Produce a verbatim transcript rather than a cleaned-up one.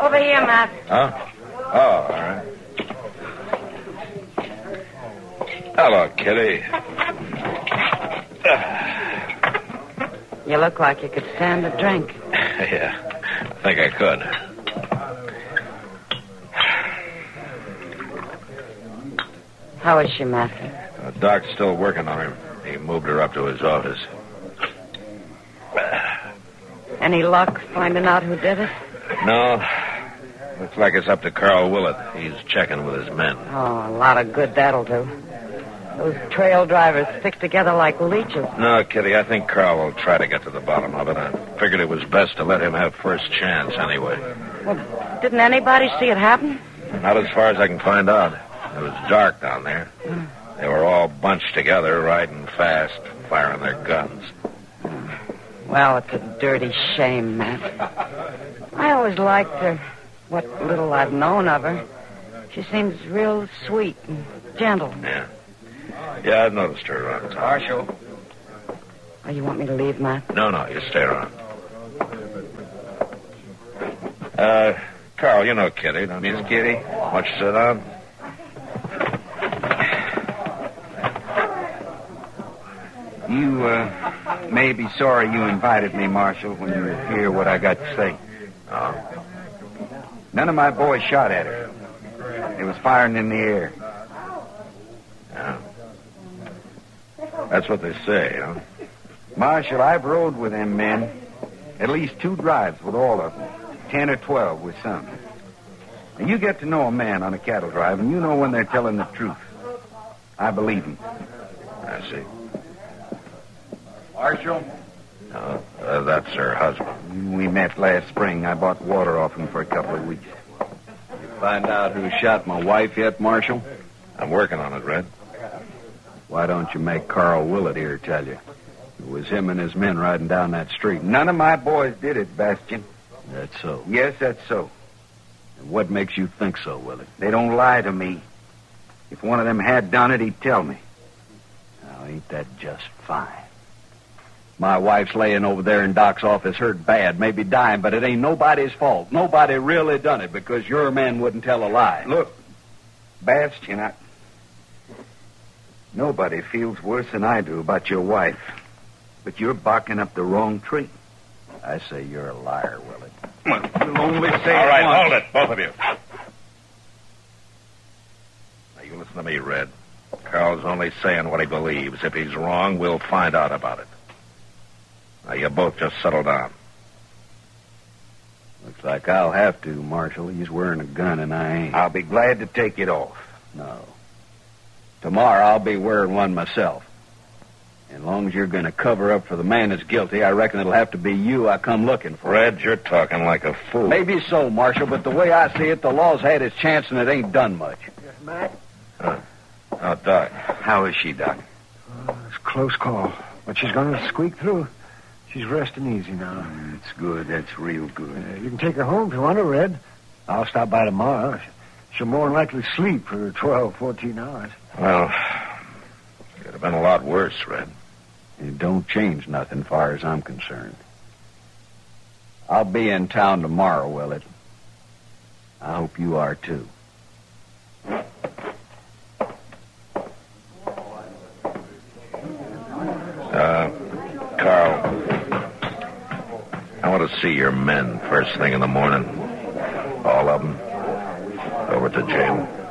Over here, Matt. Huh? Oh, all right. Hello, Kitty. You look like you could stand a drink. Yeah, I think I could. How is she, Matt? Uh, Doc's still working on her. He moved her up to his office. Any luck finding out who did it? No. Looks like it's up to Carl Willett. He's checking with his men. Oh, a lot of good that'll do. Those trail drivers stick together like leeches. No, Kitty, I think Carl will try to get to the bottom of it. I figured it was best to let him have first chance anyway. Well, didn't anybody see it happen? Not as far as I can find out. It was dark down there. Mm. They were all bunched together, riding fast, firing their guns. Well, it's a dirty shame, Matt. I always liked her, what little I've known of her. She seems real sweet and gentle. Yeah. Yeah, I've noticed her around town. Marshal. Oh, you want me to leave, Matt? No, no, you stay around. Uh, Carl, you know Kitty, don't you? Miss Kitty. Why don't you sit down? You, uh, may be sorry you invited me, Marshal, when you hear what I got to say. Oh. None of my boys shot at her. They was firing in the air. Yeah. That's what they say, huh? Marshal, I've rode with them men. At least two drives with all of them. Ten or twelve with some. Now, you get to know a man on a cattle drive, and you know when they're telling the truth. I believe them. I see. Marshal? No, uh, that's her husband. We met last spring. I bought water off him for a couple of weeks. You find out who shot my wife yet, Marshal? I'm working on it, Red. Why don't you make Carl Willett here tell you? It was him and his men riding down that street. None of my boys did it, Bastian. That's so. Yes, that's so. And what makes you think so, Willett? They don't lie to me. If one of them had done it, he'd tell me. Now, ain't that just fine? My wife's laying over there in Doc's office, hurt bad, maybe dying, but it ain't nobody's fault. Nobody really done it because your men wouldn't tell a lie. Look, Bastian, I... Nobody feels worse than I do about your wife. But you're barking up the wrong tree. I say you're a liar, Willett. Well, you'll only say All it right, once. hold it, both of you. Now, you listen to me, Red. Carl's only saying what he believes. If he's wrong, we'll find out about it. Now, you both just settle down. Looks like I'll have to, Marshal. He's wearing a gun and I ain't. I'll be glad to take it off. No. Tomorrow I'll be wearing one myself. As long as you're going to cover up for the man that's guilty, I reckon it'll have to be you I come looking for. Red, you're talking like a fool. Maybe so, Marshal, but the way I see it, the law's had its chance and it ain't done much. Yes, Matt? Huh. Oh, Doc. How is she, Doc? Oh, it's a close call, but she's going to squeak through. She's resting easy now. That's good. That's real good. Uh, you can take her home if you want to, Red. I'll stop by tomorrow. She'll more than likely sleep for twelve, fourteen hours. Well, could have been a lot worse, Red. It don't change nothing far as I'm concerned. I'll be in town tomorrow, Willett. I hope you are, too. Uh, Carl, I want to see your men first thing in the morning. All of them. Over to jail.